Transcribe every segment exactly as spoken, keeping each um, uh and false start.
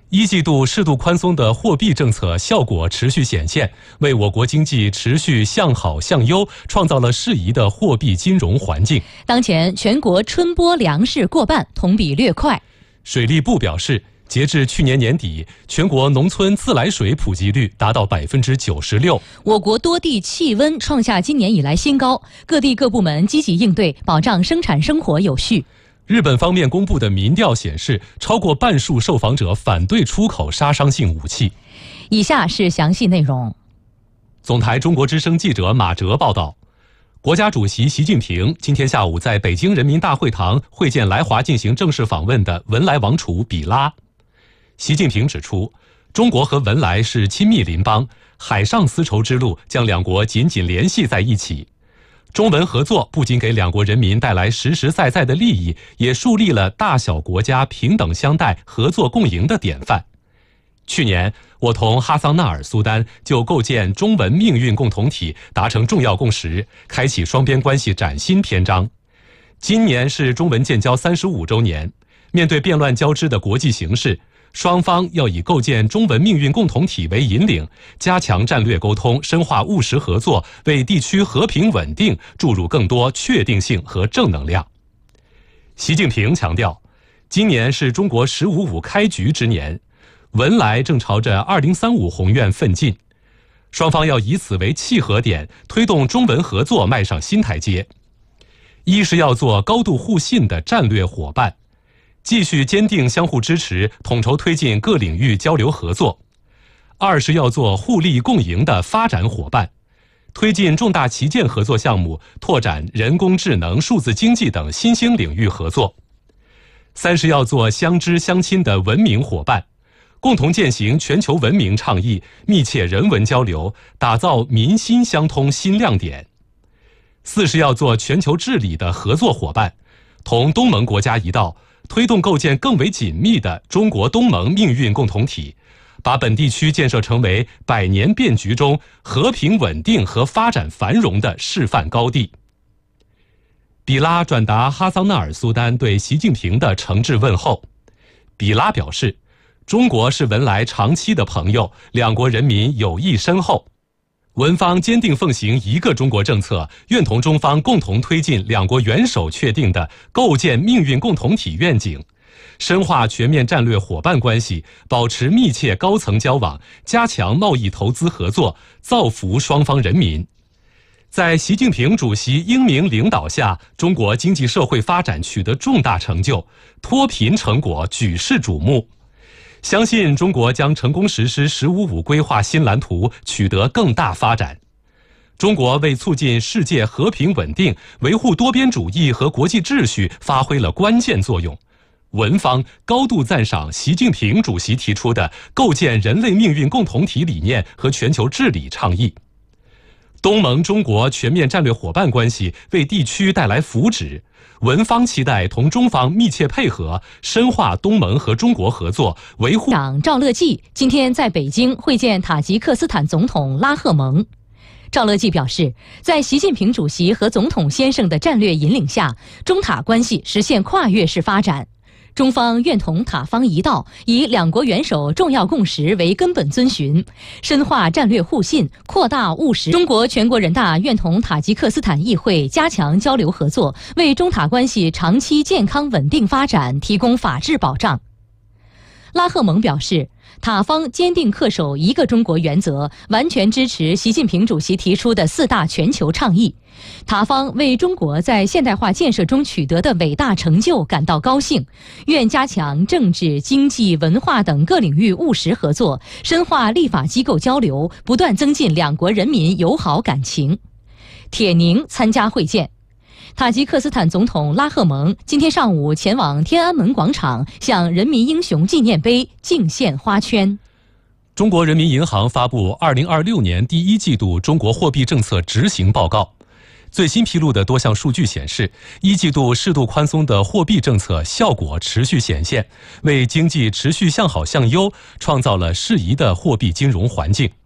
一季度适度宽松的货币政策效果持续显现，为我国经济持续向好向优创造了适宜的货币金融环境。 当前全国春播粮食过半，同比略快。 水利部表示，截至去年年底，全国农村自来水普及率达到百分之九十六。 我国多地气温创下今年以来新高，各地各部门积极应对，保障生产生活有序。 日本方面公布的民调显示，超过半数受访者反对出口杀伤性武器。 以下是详细内容。 总台中国之声记者马哲报道，国家主席习近平今天下午在北京人民大会堂会见来华进行正式访问的文莱王储比拉。习近平指出，中国和文莱是亲密邻邦，海上丝绸之路将两国紧紧联系在一起。中文合作不仅给两国人民带来实实在在的利益，也树立了大小国家平等相待、合作共赢的典范。去年，我同哈桑纳尔苏丹就构建中文命运共同体达成重要共识，开启双边关系崭新篇章。今年是中文建交三十五周年，面对变乱交织的国际形势，双方要以构建中文命运共同体为引领，加强战略沟通，深化务实合作，为地区和平稳定注入更多确定性和正能量。习近平强调，今年是中国“十五五”开局之年，文莱正朝着二零三五宏愿奋进，双方要以此为契合点，推动中文合作迈上新台阶。一是要做高度互信的战略伙伴，继续坚定相互支持，统筹推进各领域交流合作；二是要做互利共赢的发展伙伴，推进重大旗舰合作项目，拓展人工智能、数字经济等新兴领域合作；三是要做相知相亲的文明伙伴，共同践行全球文明倡议，密切人文交流，打造民心相通新亮点；四是要做全球治理的合作伙伴，同东盟国家一道，推动构建更为紧密的中国东盟命运共同体，把本地区建设成为百年变局中和平稳定和发展繁荣的示范高地。比拉转达哈桑纳尔苏丹对习近平的诚挚问候。比拉表示，中国是文莱长期的朋友，两国人民友谊深厚。文方坚定奉行一个中国政策，愿同中方共同推进两国元首确定的构建命运共同体愿景，深化全面战略伙伴关系，保持密切高层交往，加强贸易投资合作，造福双方人民。在习近平主席英明领导下，中国经济社会发展取得重大成就，脱贫成果举世瞩目。相信中国将成功实施“十五五”规划新蓝图，取得更大发展。中国为促进世界和平稳定、维护多边主义和国际秩序发挥了关键作用。文方高度赞赏习近平主席提出的构建人类命运共同体理念和全球治理倡议。东盟中国全面战略伙伴关系为地区带来福祉，文方期待同中方密切配合，深化东盟和中国合作，维护。 长赵乐际今天在北京会见塔吉克斯坦总统拉赫蒙。赵乐际表示，在习近平主席和总统先生的战略引领下，中塔关系实现跨越式发展。中方愿同塔方一道，以两国元首重要共识为根本遵循，深化战略互信，扩大务实。中国全国人大愿同塔吉克斯坦议会加强交流合作，为中塔关系长期健康稳定发展提供法治保障。拉赫蒙表示，塔方坚定恪守一个中国原则，完全支持习近平主席提出的四大全球倡议。塔方为中国在现代化建设中取得的伟大成就感到高兴，愿加强政治、经济、文化等各领域务实合作，深化立法机构交流，不断增进两国人民友好感情。铁凝参加会见。塔吉克斯坦总统拉赫蒙今天上午前往天安门广场，向人民英雄纪念碑敬献花圈。 中国人民银行发布二零二六年第一季度中国货币政策执行报告。最新披露的多项数据显示，一季度适度宽松的货币政策效果持续显现，为经济持续向好向优创造了适宜的货币金融环境。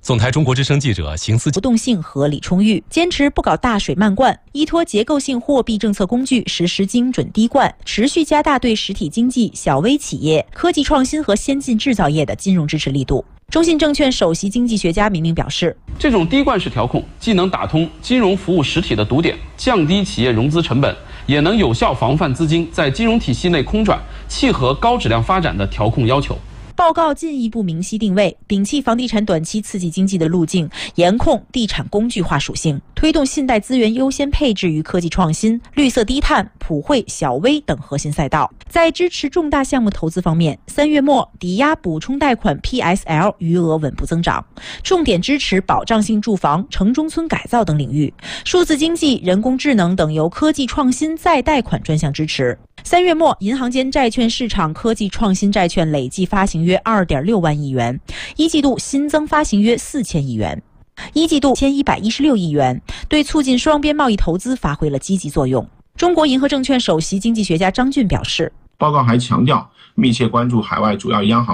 总台中国之声记者邢思流动性和李冲玉坚持不搞大水漫灌，依托结构性货币政策工具实施精准滴灌，持续加大对实体经济、小微企业、科技创新和先进制造业的金融支持力度。中信证券首席经济学家明明表示， 这种滴灌式调控既能打通金融服务实体的堵点，降低企业融资成本，也能有效防范资金在金融体系内空转，契合高质量发展的调控要求。 报告进一步明晰定位，摒弃房地产短期刺激经济的路径，严控地产工具化属性，推动信贷资源优先配置于科技创新、绿色低碳、普惠、小微等核心赛道。在支持重大项目投资方面，三月末抵押补充贷款 P S L 余额稳步增长，重点支持保障性住房、城中村改造等领域，数字经济、人工智能等由科技创新再贷款专项支持。三月末，银行间债券市场科技创新债券累计发行约 二点六万亿元，一季度新增发行约四千亿元，一季度一千一百一十六亿元，对促进双边贸易投资发挥了积极作用。中国银河证券首席经济学家张俊表示， 报告还强调，密切关注海外主要央行